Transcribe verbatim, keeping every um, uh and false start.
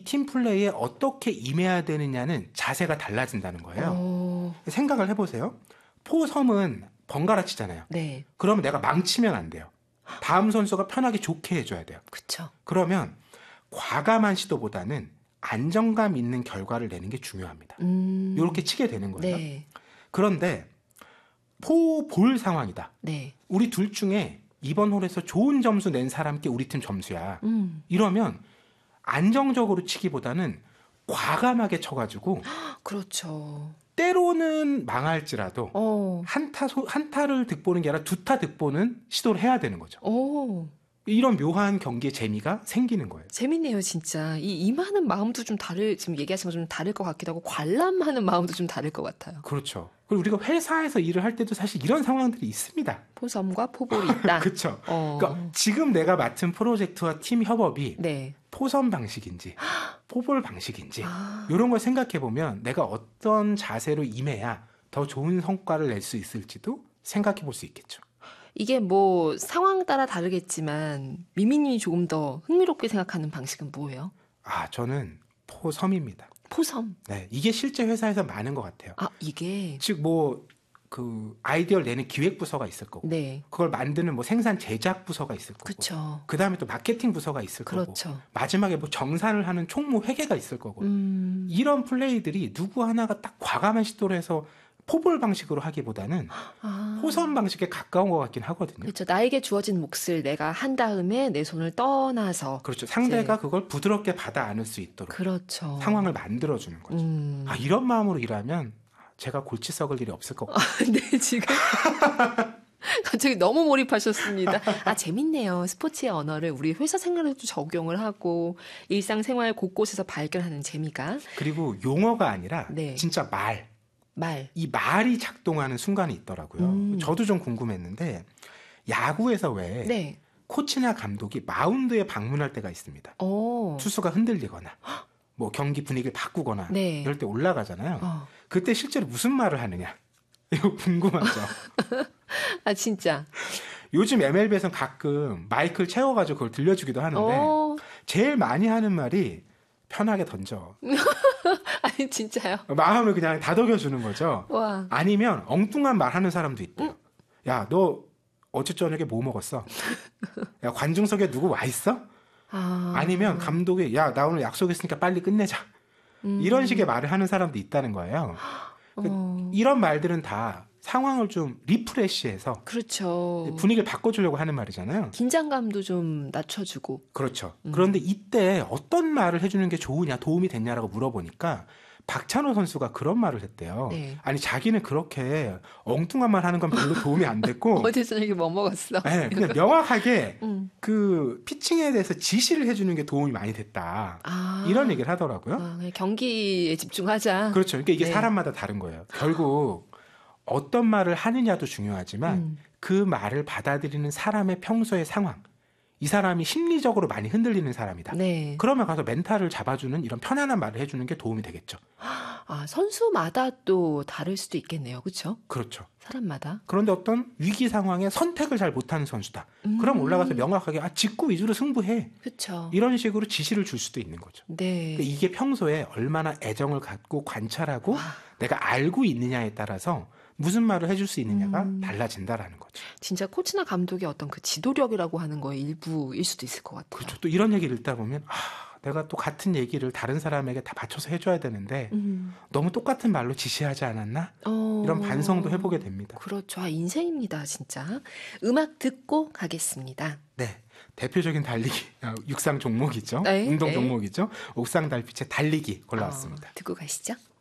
팀 플레이에 어떻게 임해야 되느냐는 자세가 달라진다는 거예요. 오. 생각을 해보세요. 포섬은 번갈아 치잖아요. 네. 그러면 내가 망치면 안 돼요. 다음 선수가 편하게 좋게 해줘야 돼요. 그렇죠. 그러면 과감한 시도보다는 안정감 있는 결과를 내는 게 중요합니다. 음. 이렇게 치게 되는 거예요. 네. 그런데 포 볼 상황이다. 네. 우리 둘 중에 이번 홀에서 좋은 점수 낸 사람께 우리 팀 점수야. 음. 이러면 안정적으로 치기보다는 과감하게 쳐가지고 그렇죠. 때로는 망할지라도 어. 한타 한타를 득보는 게 아니라 두타 득보는 시도를 해야 되는 거죠. 오. 이런 묘한 경기의 재미가 생기는 거예요. 재밌네요, 진짜. 이 임하는 마음도 좀 다를, 지금 얘기하신 것좀 다를 것 같기도 하고, 관람하는 마음도 좀 다를 것 같아요. 그렇죠. 그리고 우리가 회사에서 일을 할 때도 사실 이런 상황들이 있습니다. 포섬과 포볼이 있다. 그렇죠. 어. 그러니까 지금 내가 맡은 프로젝트와 팀 협업이 네. 포섬 방식인지 포볼 방식인지 아. 이런 걸 생각해 보면 내가 어떤 자세로 임해야 더 좋은 성과를 낼 수 있을지도 생각해 볼 수 있겠죠. 이게 뭐 상황 따라 다르겠지만 미미님이 조금 더 흥미롭게 생각하는 방식은 뭐예요? 아, 저는 포섬입니다. 포섬. 네, 이게 실제 회사에서 많은 것 같아요. 아, 이게. 즉 뭐 그 아이디어를 내는 기획 부서가 있을 거고, 네. 그걸 만드는 뭐 생산 제작 부서가 있을 거고, 그렇죠. 그 다음에 또 마케팅 부서가 있을 그렇죠. 거고, 마지막에 뭐 정산을 하는 총무 회계가 있을 거고, 음. 이런 플레이들이 누구 하나가 딱 과감한 시도를 해서 포볼 방식으로 하기보다는 아. 포섬 방식에 가까운 것 같긴 하거든요. 그렇죠. 나에게 주어진 몫을 내가 한 다음에 내 손을 떠나서. 그렇죠. 상대가 이제. 그걸 부드럽게 받아 안을 수 있도록 그렇죠. 상황을 만들어주는 거죠. 음. 아, 이런 마음으로 일하면 제가 골치 썩을 일이 없을 것 같아요. 아, 네, 지금. 갑자기 너무 몰입하셨습니다. 아, 재밌네요. 스포츠의 언어를 우리 회사 생활에도 적용을 하고 일상생활 곳곳에서 발견하는 재미가. 그리고 용어가 아니라 네. 진짜 말. 말. 이 말이 작동하는 순간이 있더라고요. 음. 저도 좀 궁금했는데 야구에서 왜 네. 코치나 감독이 마운드에 방문할 때가 있습니다. 오. 투수가 흔들리거나 뭐 경기 분위기를 바꾸거나 네. 이럴 때 올라가잖아요. 어. 그때 실제로 무슨 말을 하느냐. 이거 궁금하죠. 아, 진짜. 요즘 엠엘비에서는 가끔 마이크를 채워가지고 그걸 들려주기도 하는데 오. 제일 많이 하는 말이 편하게 던져. 아니, 진짜요? 마음을 그냥 다독여주는 거죠. 와. 아니면 엉뚱한 말 하는 사람도 있대요. 응? 야, 너 어제 저녁에 뭐 먹었어? 야, 관중석에 누구 와 있어? 아. 아니면 감독이 야, 나 오늘 약속했으니까 빨리 끝내자. 음. 이런 식의 말을 하는 사람도 있다는 거예요. 어. 이런 말들은 다 상황을 좀 리프레시해서 그렇죠. 분위기를 바꿔주려고 하는 말이잖아요. 긴장감도 좀 낮춰주고. 그렇죠. 음. 그런데 이때 어떤 말을 해주는 게 좋으냐, 도움이 됐냐라고 물어보니까 박찬호 선수가 그런 말을 했대요. 네. 아니, 자기는 그렇게 엉뚱한 말 하는 건 별로 도움이 안 됐고 어제 저녁에 뭐 먹었어? 네, 그냥 명확하게 음. 그 피칭에 대해서 지시를 해주는 게 도움이 많이 됐다. 아. 이런 얘기를 하더라고요. 아, 그냥 경기에 집중하자. 그렇죠. 그러니까 이게 네. 사람마다 다른 거예요. 결국 어떤 말을 하느냐도 중요하지만 음. 그 말을 받아들이는 사람의 평소의 상황, 이 사람이 심리적으로 많이 흔들리는 사람이다. 네. 그러면 가서 멘탈을 잡아주는 이런 편안한 말을 해주는 게 도움이 되겠죠. 아, 선수마다 또 다를 수도 있겠네요. 그렇죠? 그렇죠. 사람마다. 그런데 어떤 위기 상황에 선택을 잘 못하는 선수다. 음. 그럼 올라가서 명확하게 아, 직구 위주로 승부해. 그렇죠. 이런 식으로 지시를 줄 수도 있는 거죠. 네. 그러니까 이게 평소에 얼마나 애정을 갖고 관찰하고 와. 내가 알고 있느냐에 따라서 무슨 말을 해줄 수 있느냐가 음. 달라진다라는 거죠. 진짜 코치나 감독의 어떤 그 지도력이라고 하는 거의 일부일 수도 있을 것 같아요. 그렇죠. 또 이런 얘기를 듣다 보면 아, 내가 또 같은 얘기를 다른 사람에게 다 맞춰서 해줘야 되는데 음. 너무 똑같은 말로 지시하지 않았나? 어. 이런 반성도 해보게 됩니다. 그렇죠. 아, 인생입니다, 진짜. 음악 듣고 가겠습니다. 네. 대표적인 달리기, 아, 육상 종목이죠. 네, 운동 네. 종목이죠. 옥상 달빛의 달리기 골라왔습니다. 어, 듣고 가시죠.